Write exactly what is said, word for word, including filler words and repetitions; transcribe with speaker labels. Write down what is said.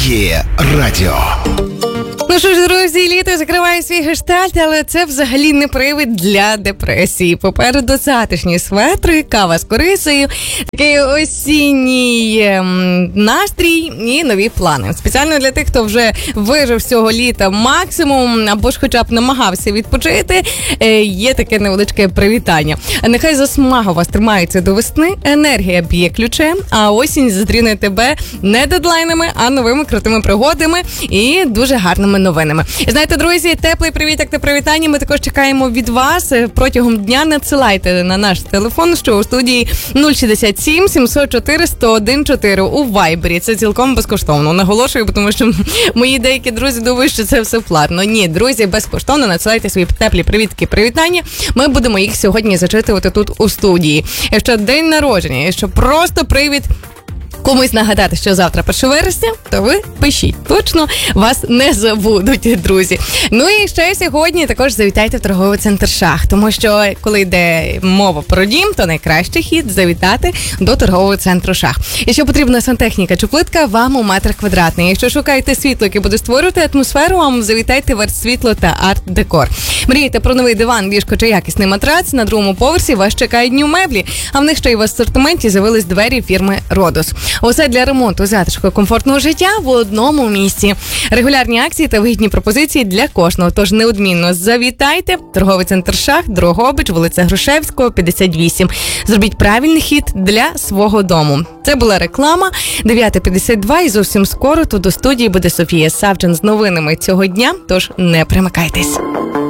Speaker 1: Діє радіо.
Speaker 2: Ну що ж, друзі, літо закриває свій гештальт, але це взагалі не привід для депресії. Попереду затишні светри, кава з корицею, такий осінній ем, настрій і нові плани. Спеціально для тих, хто вже вижив цього літа максимум, або ж хоча б намагався відпочити, е, є таке невеличке привітання. А нехай засмага вас тримається до весни, енергія б'є ключем, а осінь зустріне тебе не дедлайнами, а новими крутими пригодами і дуже гарними новинами. Знаєте, друзі, теплий привіток та привітання ми також чекаємо від вас. Протягом дня надсилайте на наш телефон, що у студії нуль шістдесят сім сімсот чотири сто один чотири у Вайбері. Це цілком безкоштовно. Наголошую, тому що мої деякі друзі думають, що це все платно. Ні, друзі, безкоштовно надсилайте свої теплі привітки, привітання. Ми будемо їх сьогодні зачитувати тут у студії. Якщо день народження, якщо просто привід комусь нагадати, що завтра перше вересня, то ви пишіть. Точно вас не забудуть, друзі. Ну і ще сьогодні також завітайте в торговий центр «Шах», тому що коли йде мова про дім, то найкращий хід завітати до торгового центру «Шах». Якщо потрібна сантехніка чи плитка, вам у метр квадратний. Якщо шукаєте світло, яке буде створювати атмосферу, вам завітайте в «Артсвітло» та «Арт-декор». Мрієте про новий диван, ліжко чи якісний матрац? На другому поверсі вас чекають Нью Меблі, а в них ще й в асортименті з'явились двері фірми «Родос». Усе для ремонту затишку комфортного життя в одному місці. Регулярні акції та вигідні пропозиції для кожного. Тож неодмінно завітайте. Торговий центр «Шах», Дрогобич, вулиця Грушевського, п'ятдесят вісім. Зробіть правильний хід для свого дому. Це була реклама. дев'ята п'ятдесят два і зовсім скоро тут до студії буде Софія Савчин з новинами цього дня. Тож не примикайтесь.